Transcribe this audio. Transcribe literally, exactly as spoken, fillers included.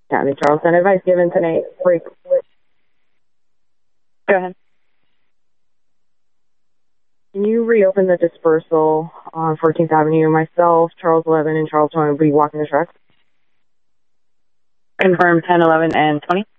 County, Charleston. Advice given tonight. Break. Go ahead. Can you reopen the dispersal on fourteenth Avenue? Myself, Charles eleven, and Charles twenty will be walking the tracks. Confirm ten, eleven, and twenty.